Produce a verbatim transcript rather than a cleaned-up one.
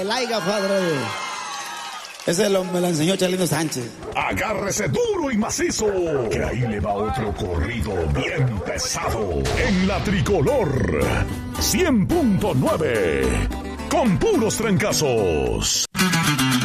laiga, padre. Ese lo, me lo enseñó Chalino Sánchez. Agárrese duro y macizo, que ahí le va otro corrido bien pesado. En la Tricolor cien punto nueve, con puros trancazos.